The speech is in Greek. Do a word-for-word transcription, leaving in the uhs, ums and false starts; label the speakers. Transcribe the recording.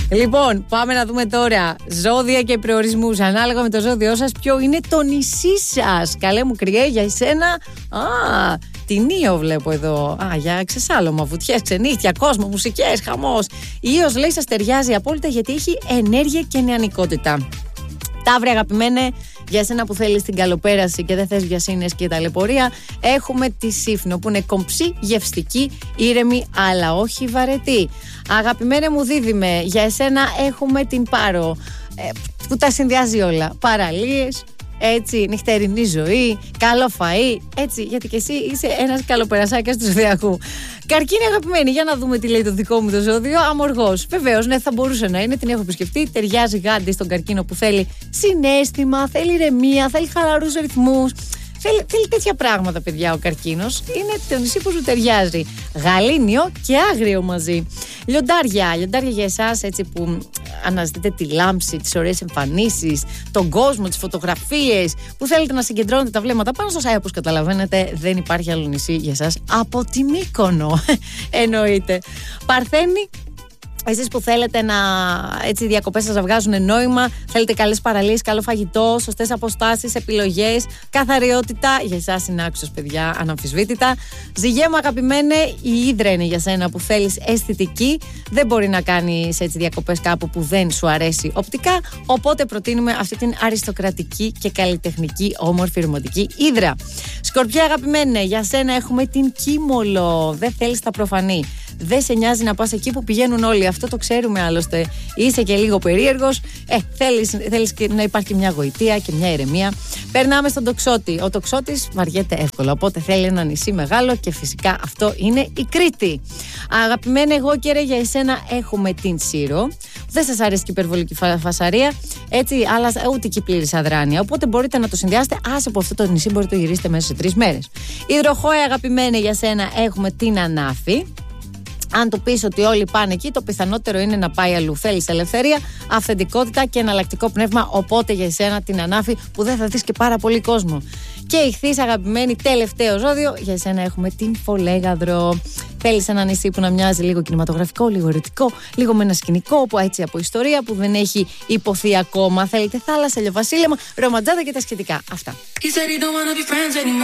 Speaker 1: Λοιπόν, πάμε να δούμε τώρα ζώδια και προορισμούς. Ανάλογα με το ζώδιό σας, ποιο είναι το νησί σας. Καλέ μου κρυέ, για εσένα. Α, την Ήο βλέπω εδώ. Α, για ξεσάλωμα, βουτιές, ξενύχτια, κόσμο, μουσικές, χαμός. Η Ήος λέει σας ταιριάζει απόλυτα γιατί έχει ενέργεια και νεανικότητα. Ταύρη αγαπημένε, για σένα που θέλεις την καλοπέραση και δεν θες βιασύνες και ταλαιπωρία, έχουμε τη Σύφνο που είναι κομψή, γευστική, ήρεμη αλλά όχι βαρετή. Αγαπημένε μου Δίδυμε, για εσένα έχουμε την Πάρο ε, που τα συνδυάζει όλα. Παραλίες, έτσι, νυχτερινή ζωή, καλό φαΐ, έτσι, γιατί και εσύ είσαι ένας καλοπερασάκιας του Ζωδιακού. Καρκίνη αγαπημένη, για να δούμε τι λέει το δικό μου το ζώδιο. Αμοργός. Βεβαίως, ναι, θα μπορούσε να είναι, την έχω επισκεφτεί. Ταιριάζει γάντι στον καρκίνο που θέλει συναίσθημα, θέλει ηρεμία, θέλει χαλαρούς ρυθμούς. Θέλει, θέλει τέτοια πράγματα, παιδιά, ο καρκίνος. Είναι το νησί που σου ταιριάζει. Γαλήνιο και άγριο μαζί. Λιοντάρια. Λιοντάρια για εσάς, έτσι που αναζητείτε τη λάμψη, τις ωραίες εμφανίσεις, τον κόσμο, τις φωτογραφίες, που θέλετε να συγκεντρώνετε τα βλέμματα πάνω στο site, όπως καταλαβαίνετε, δεν υπάρχει άλλο νησί για εσάς από τη Μύκονο. Εννοείται. Παρθένη. Εσείς που θέλετε να, έτσι, οι διακοπές σας να βγάζουν νόημα, θέλετε καλές παραλίες, καλό φαγητό, σωστές αποστάσεις, επιλογές, καθαριότητα, για εσάς είναι άξιος, παιδιά, αναμφισβήτητα. Ζυγέ μου αγαπημένε, η Ύδρα είναι για σένα που θέλεις αισθητική, δεν μπορεί να κάνεις έτσι διακοπές κάπου που δεν σου αρέσει οπτικά, οπότε προτείνουμε αυτή την αριστοκρατική και καλλιτεχνική όμορφη ρομαντική Ύδρα. Σκορπιά αγαπημένε, για σένα έχουμε την Κίμολο, δεν θέλεις τα προφανή. Δεν σε νοιάζει να πας εκεί που πηγαίνουν όλοι. Αυτό το ξέρουμε άλλωστε. Είσαι και λίγο περίεργος. Ε, θέλεις, θέλεις και να υπάρχει μια γοητεία και μια ηρεμία. Περνάμε στον Τοξότη. Ο Τοξότης βαριέται εύκολα. Οπότε θέλει ένα νησί μεγάλο και φυσικά αυτό είναι η Κρήτη. Αγαπημένα, εγώ και ρε, για εσένα έχουμε την Σύρο. Δεν σας αρέσει και η υπερβολική φασαρία. Έτσι, αλλά ούτε και η πλήρης αδράνεια. Οπότε μπορείτε να το συνδυάσετε. Άσε από αυτό το νησί μπορείτε να το γυρίσετε μέσα σε τρεις μέρες. Υδροχόε, αγαπημένα, για σένα έχουμε την Ανάφη. Αν του πεις ότι όλοι πάνε εκεί, το πιθανότερο είναι να πάει αλλού. Θέλεις ελευθερία, αυθεντικότητα και εναλλακτικό πνεύμα. Οπότε για εσένα την Ανάφη που δεν θα δεις και πάρα πολύ κόσμο. Και Ιχθύς, αγαπημένη, τελευταίο ζώδιο. Για εσένα έχουμε την Φολέγαδρο. Θέλεις ένα νησί που να μοιάζει λίγο κινηματογραφικό, λίγο ερωτικό, λίγο με ένα σκηνικό που έτσι από ιστορία που δεν έχει υποθεί ακόμα. Θέλετε θάλασσα, ηλιοβασίλεμα, ρομαντζάδα και τα σχετικά. Αυτά.